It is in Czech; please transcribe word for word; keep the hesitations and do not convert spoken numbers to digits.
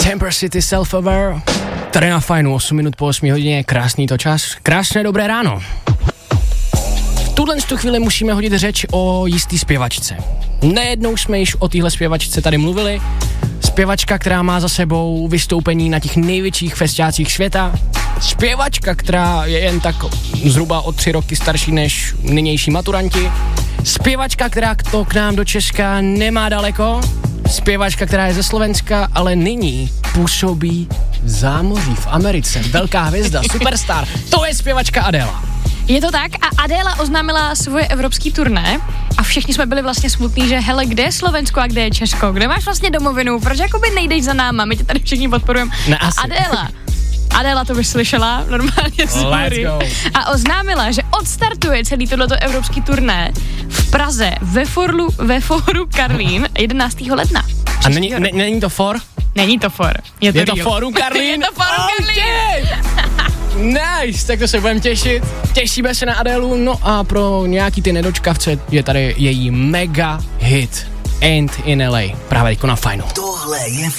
Temper City Self-Aware. Tady na Fajnu, osm minut po osmi hodině, krásný to čas, krásné dobré ráno. V tuhle tu chvíli musíme hodit řeč o jistý zpěvačce. Nejednou jsme již o téhle zpěvačce tady mluvili. Zpěvačka, která má za sebou vystoupení na těch největších festiácích světa. Zpěvačka, která je jen tak zhruba o tři roky starší než nynější maturanti. Zpěvačka, která to k nám do Česka nemá daleko. Zpěvačka, která je ze Slovenska, ale nyní působí v zámoří v Americe. Velká hvězda, superstar. To je zpěvačka Adéla. Je to tak a Adéla oznámila svoje evropský turné a všichni jsme byli vlastně smutní, že hele, kde je Slovensko a kde je Česko? Kde máš vlastně domovinu? Proč jakoby nejdeš za náma? My tě tady všichni podporujeme. A Adéla, Adéla to vyslyšela normálně z hůry a oznámila, že odstartuje celý tohleto evropský turné v Praze ve, forlu, ve Fóru Karlín jedenáctého ledna. A není, ne, není to for? Není to for. Je to, je to Fórum Karlín? Je to Fórum Karlín. Nice, tak to se budeme těšit. Těšíme se na Adélu, no a pro nějaký ty nedočkavce je tady její mega hit Ain't in L A. Právě jako na Fajnu. Tohle je